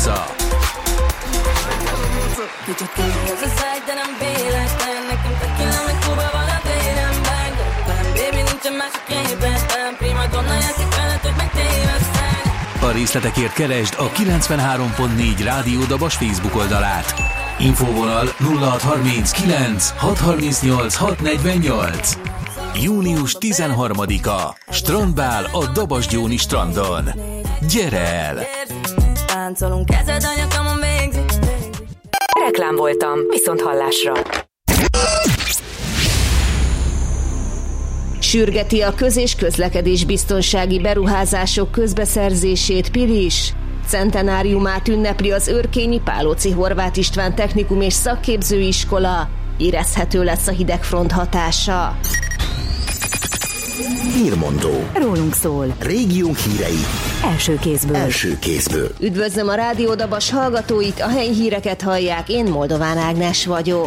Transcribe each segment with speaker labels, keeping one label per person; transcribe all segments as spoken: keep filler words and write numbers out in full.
Speaker 1: vissza.
Speaker 2: Kicsit kemény az a száj, de nem véles. Nekem tequila, meg Cuba van a vérem. Bang, baby, nincsen más a képen. Prima donna, játszik veled, hogy megtéveszten.
Speaker 1: A részletekért keresd a kilencvenhárom pont négy Rádiódabas Facebook oldalát. Infóvonal nulla hat harminckilenc hat harmincnyolc hat negyvennyolc. június tizenharmadika. Strandbál a Dabasgyóni strandon. Gyere el!
Speaker 2: Táncolunk, kezed a nyakamon végzi.
Speaker 3: Reklám voltam, viszont hallásra.
Speaker 4: Sürgeti a köz- és közlekedésbiztonsági beruházások közbeszerzését Pilis. Centenáriumát ünnepli az Örkényi Pálóczy Horváth István Technikum és Szakképzőiskola. Érezhető lesz a hidegfront hatása.
Speaker 5: Hírmondó.
Speaker 3: Rólunk szól.
Speaker 5: Régiónk hírei.
Speaker 3: Első kézből.
Speaker 5: Első kézből.
Speaker 4: Üdvözlöm a Rádió Dabas hallgatóit, a helyi híreket hallják, én Moldován Ágnes vagyok.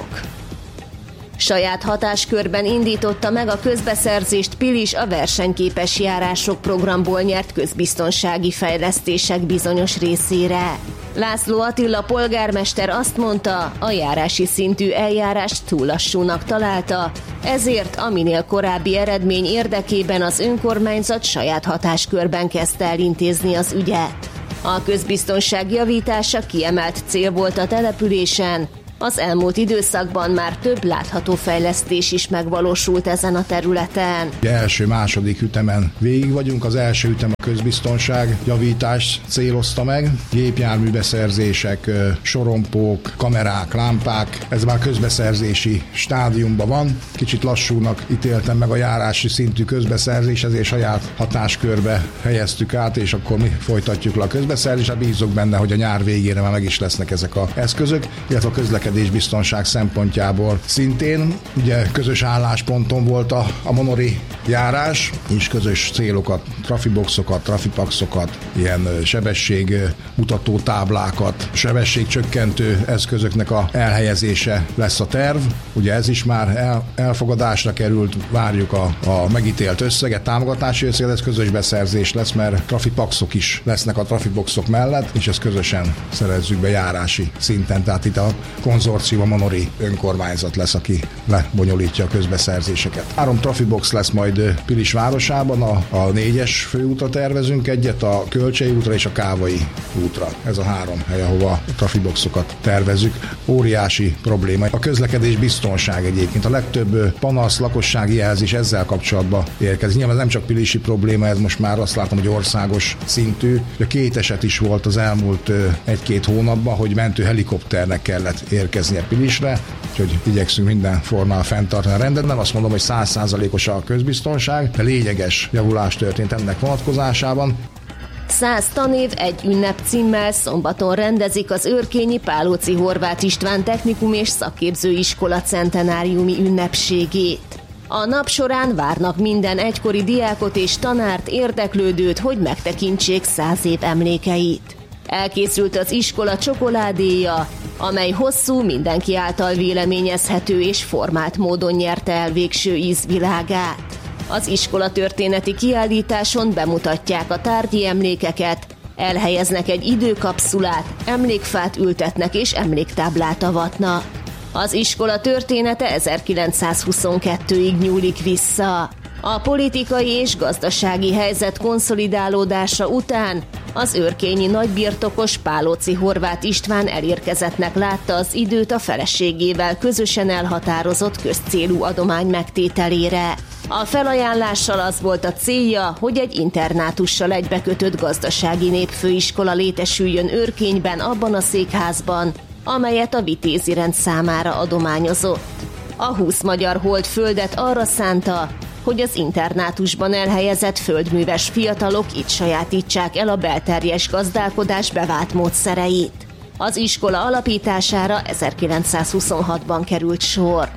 Speaker 4: Saját hatáskörben indította meg a közbeszerzést Pilis, a versenyképes járások programból nyert közbiztonsági fejlesztések bizonyos részére. László Attila polgármester azt mondta, a járási szintű eljárást túl lassúnak találta, ezért a minél korábbi eredmény érdekében az önkormányzat saját hatáskörben kezdte el intézni az ügyet. A közbiztonság javítása kiemelt cél volt a településen. Az elmúlt időszakban már több látható fejlesztés is megvalósult ezen a területen.
Speaker 6: Első-második ütemen végig vagyunk, az első ütem a közbiztonság javítást célozta meg. Gépjárműbeszerzések, sorompók, kamerák, lámpák, ez már közbeszerzési stádiumban van. Kicsit lassúnak ítéltem meg a járási szintű közbeszerzés, ezért saját hatáskörbe helyeztük át, és akkor mi folytatjuk le a közbeszerzést. Hát bízok benne, hogy a nyár végére már meg is lesznek ezek az eszközök, illetve a közlekedésbiztonság szempontjából szintén. Ugye közös állásponton volt a, a monori járás, és közös célokat, trafiboxokat, trafipaxokat, ilyen sebességmutató táblákat, sebességcsökkentő eszközöknek a elhelyezése lesz a terv. Ugye ez is már el, elfogadásra került, várjuk a, a megítélt összeget, támogatási összeget, ez közös beszerzés lesz, mert trafipaxok is lesznek a trafiboxok mellett, és ezt közösen szerezzük be járási szinten, tehát itt a konzorcium, a monori önkormányzat lesz, aki lebonyolítja a közbeszerzéseket. Három trafibox lesz majd Pilis városában, a, a négyes főútra tervezünk egyet, a Kölcsei útra és a Kávai útra. Ez a három hely, ahova a trafiboxokat tervezzük. Óriási probléma. A közlekedés biztonság egyébként. A legtöbb panasz, lakossági jelzés ezzel kapcsolatban érkezik. Nyilván ez nem csak pilisi probléma, ez most már azt látom, hogy országos szintű. A két eset is volt az elmúlt egy-két hónapban, hogy mentő helikopternek kellett érkeznie Pilisre, úgyhogy igyekszünk minden formán fenntartani a rendet. Nem azt mondom, hogy száz százalékos a közbiztonság, de lényeges javulás történt ennek vonatkozásában.
Speaker 4: Száz tanév egy ünnep címmel szombaton rendezik az Örkényi Pálóczy Horváth István Technikum és Szakképzőiskola centenáriumi ünnepségét. A nap során várnak minden egykori diákot és tanárt, érdeklődőt, hogy megtekintsék száz év emlékeit. Elkészült az iskola csokoládéja, amely hosszú, mindenki által véleményezhető és formált módon nyerte el végső ízvilágát. Az iskola történeti kiállításon bemutatják a tárgyi emlékeket, elhelyeznek egy időkapszulát, emlékfát ültetnek és emléktáblát avatnak. Az iskola története ezerkilencszázhuszonkettőig nyúlik vissza. A politikai és gazdasági helyzet konszolidálódása után az örkényi nagybirtokos Pálóczy Horváth István elérkezettnek látta az időt a feleségével közösen elhatározott közcélú adomány megtételére. A felajánlással az volt a célja, hogy egy internátussal egybekötött gazdasági népfőiskola létesüljön Örkényben, abban a székházban, amelyet a Vitézi rend számára adományozott. A húsz magyar holdföldet arra szánta, hogy az internátusban elhelyezett földműves fiatalok itt sajátítsák el a belterjes gazdálkodás bevált módszereit. Az iskola alapítására ezerkilencszázhuszonhatban került sor.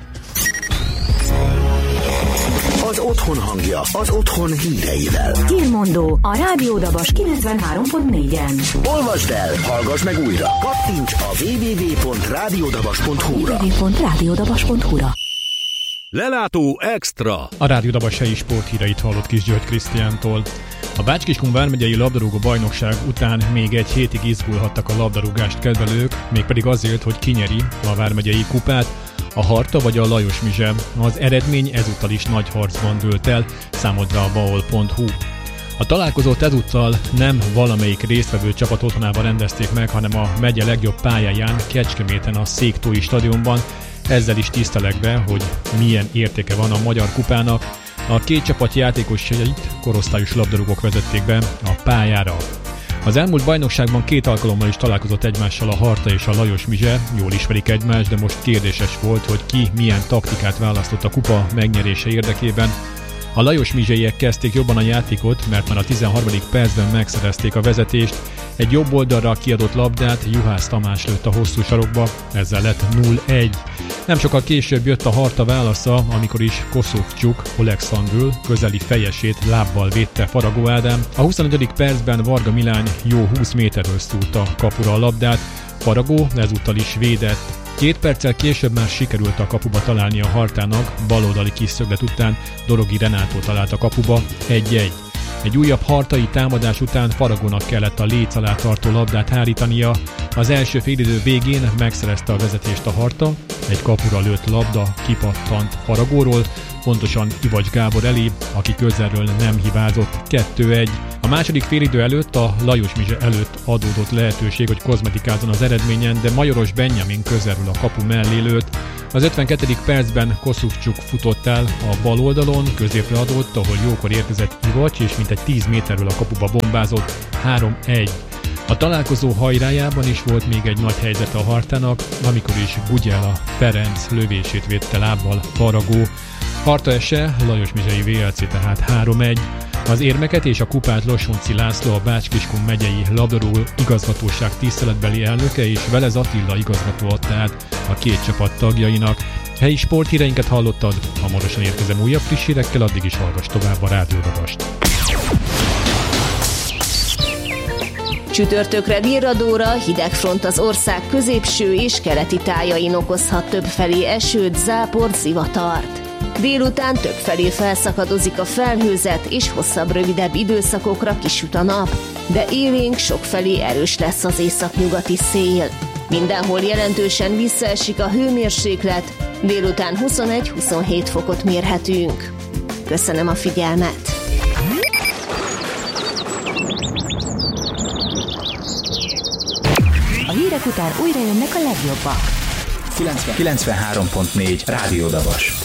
Speaker 5: Az otthon hangja, az otthon híreivel.
Speaker 3: Hírmondó a Rádió Dabas kilencvenhárom pont négyen.
Speaker 5: Olvasd el, hallgass meg újra. Kattints a double-u double-u double-u pont rádiódabas pont hu-ra.
Speaker 3: double-u double-u double-u pont rádiódabas pont hu-ra.
Speaker 1: Lelátó Extra.
Speaker 7: A Rádió Dabas helyi sporthíreit hallott Kis György Krisztiántól. A Bács-Kiskun vármegyei labdarúgó bajnokság után még egy hétig izgulhattak a labdarúgást kedvelők, mégpedig azért, hogy kinyeri a vármegyei kupát, a Harta vagy a Lajos Mizse. Az eredmény ezúttal is nagy harcban dőlt el, számolt be a baol pont hu. A találkozót ezúttal nem valamelyik résztvevő csapat otthonában rendezték meg, hanem a megye legjobb pályáján, Kecskeméten a Széktói stadionban. Ezzel is tisztelek be, hogy milyen értéke van a Magyar Kupának. A két csapat játékosait korosztályos labdarúgók vezették be a pályára. Az elmúlt bajnokságban két alkalommal is találkozott egymással a Harta és a Lajos Mizse, jól ismerik egymást, de most kérdéses volt, hogy ki milyen taktikát választott a kupa megnyerése érdekében. A Lajos Mizseiek kezdték jobban a játékot, mert már a tizenharmadik percben megszerezték a vezetést. Egy jobb oldalra kiadott labdát Juhász Tamás lőtt a hosszú sarokba, ezzel lett nulla egy. Nem sokkal később jött a Harta válasza, amikor is Koszovcsuk Olekszandrül közeli fejesét lábbal védte Faragó Ádám. A huszonötödik percben Varga Milány jó húsz méterről szúrt a kapura a labdát, Faragó ezúttal is védett. Két perccel később már sikerült a kapuba találni a Hartának, baloldali kis szöglet után Dorogi Renátó talált a kapuba, egy egy. Egy újabb hartai támadás után Faragónak kellett a léc alá tartó labdát hárítania. Az első félidő végén megszerezte a vezetést a Harta, egy kapura lőtt labda kipattant Faragóról, pontosan Ivacs Gábor elé, aki közelről nem hibázott, kettő egy. A második félidő előtt a Lajos Mizse előtt adódott lehetőség, hogy kozmetikázzon az eredményen, de Majoros Benjamin közelről a kapu mellé lőtt. Az ötvenkettedik percben Koszovcsuk futott el a bal oldalon, középre adott, ahol jókor érkezett Ivacs, és mintegy tíz méterről a kapuba bombázott, három egy. A találkozó hajrájában is volt még egy nagy helyzete a Hartának, amikor is Gugyela Ferenc lövését védte lábbal Faragó. Harta ese, Lajos Mizsei vé el cé tehát három egy. Az érmeket és a kupát Losonci László, a Bács-Kiskun megyei labdarúgó igazgatóság tiszteletbeli elnöke és Velez Attila igazgató adta át a két csapat tagjainak. Helyi sporthíreinket hallottad, hamarosan érkezem újabb friss hírekkel, addig is hallgass tovább a Rádió Dabast.
Speaker 4: Csütörtökre virradóra hideg front az ország középső és keleti tájain okozhat többfelé esőt, záport, zivatart. Délután többfelé felszakadozik a felhőzet, és hosszabb, rövidebb időszakokra kisüt a nap, de élénk sokfelé erős lesz az északnyugati szél. Mindenhol jelentősen visszaesik a hőmérséklet, délután huszonegy-huszonhét fokot mérhetünk. Köszönöm a figyelmet!
Speaker 3: A hírek után újra jönnek a legjobbak.
Speaker 5: kilencvenhárom pont négy Rádió Dabas.